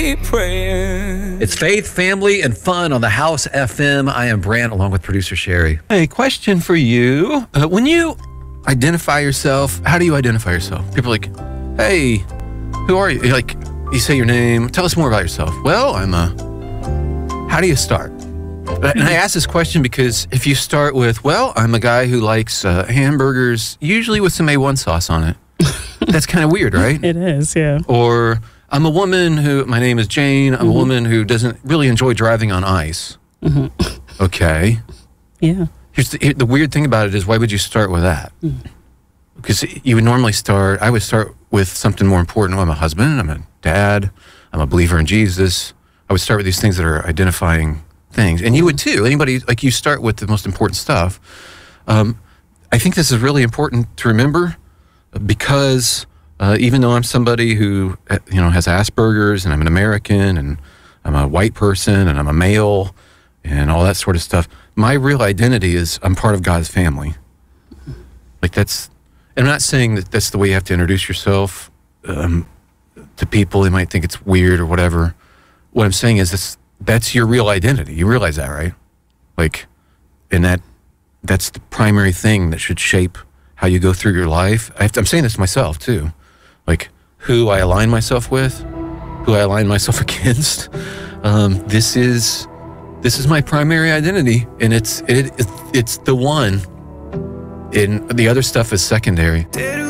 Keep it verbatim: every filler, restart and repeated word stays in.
keep praying. It's faith, family, and fun on the House F M. I am Brant, along with producer Sherry. Hey, question for you. Uh, when you identify yourself, how do you identify yourself? People are like, hey, who are you? You're like, you say your name. Tell us more about yourself. Well, I'm a... How do you start? And I ask this question because if you start with, well, I'm a guy who likes uh, hamburgers, usually with some A one sauce on it. That's kind of weird, right? It is, yeah. Or I'm a woman who, my name is Jane. I'm mm-hmm. a woman who doesn't really enjoy driving on ice. Mm-hmm. Okay. Yeah. Here's the, the weird thing about it is, why would you start with that? Mm. Because you would normally start, I would start with something more important. Well, I'm a husband, I'm a dad, I'm a believer in Jesus. I would start with these things that are identifying things. And you would too. Anybody, like, you start with the most important stuff. Um, I think this is really important to remember because uh, even though I'm somebody who, you know, has Asperger's and I'm an American and I'm a white person and I'm a male and all that sort of stuff, my real identity is I'm part of God's family. Like, that's, and I'm not saying that that's the way you have to introduce yourself um, to people. They might think it's weird or whatever. What I'm saying is this, that's your real identity. You realize that, right? Like, and that that's the primary thing that should shape how you go through your life. I have to, I'm saying this to myself too. Like, who I align myself with, who I align myself against. Um, this is this is my primary identity, and it's it, it it's the one. And the other stuff is secondary.